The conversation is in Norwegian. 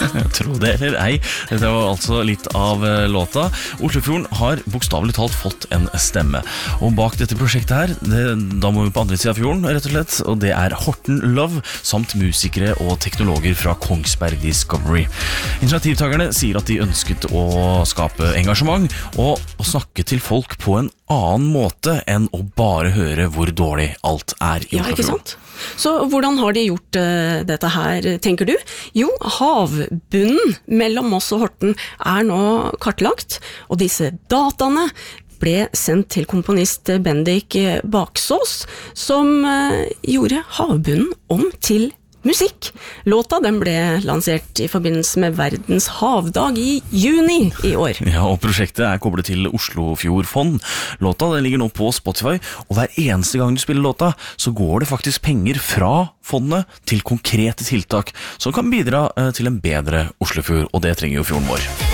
Tro det eller ei, dette var altså litt av låta. Oslofjorden har bokstavelig talt fått en stemme. Og bak dette prosjektet her, da må vi på andre siden av fjorden, rett og slett. Og det er Horten Love, samt musikere og teknologer fra Kongsberg Discovery. Initiativtakerne sier at de ønsket å skape engasjement og å snakke til folk på en annen måte enn å bare høre hvor dårlig alt er i Oslofjorden. Ja, ikke sant? Så hvordan har de gjort dette her, tenker du? Jo, havbunnen mellom Moss og Horten er nå kartlagt, og disse dataene ble sendt til komponist Bendik Baksås, som gjorde havbunnen om til musikk. Låta den ble lansert i forbindelse med Verdens havdag i juni i år. Ja, og prosjektet er koblet til Oslofjordfond. Låta den ligger nå på Spotify, og hver eneste gang du spiller låta, så går det faktisk penger fra fondet til konkrete tiltak som kan bidra til en bedre Oslofjord, og det trenger jo fjorden vår.